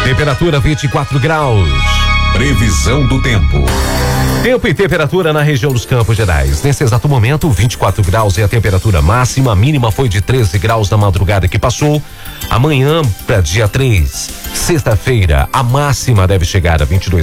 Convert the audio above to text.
Temperatura 24 graus. Previsão do tempo. Tempo e temperatura na região dos Campos Gerais. Nesse exato momento, 24 graus é a temperatura máxima. A mínima foi de 13 graus na madrugada que passou. Amanhã, para dia 3, sexta-feira, a máxima deve chegar a 22